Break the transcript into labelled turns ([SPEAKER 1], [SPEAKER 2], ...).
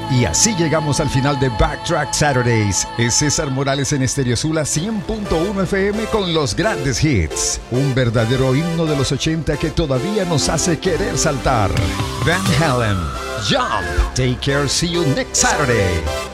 [SPEAKER 1] Y así llegamos al final de Backtrack Saturdays. Es César Morales en Estereosula 100.1 FM con los grandes hits. Un verdadero himno de los 80 que todavía nos hace querer saltar. Van Halen, Jump. Take care, see you next Saturday.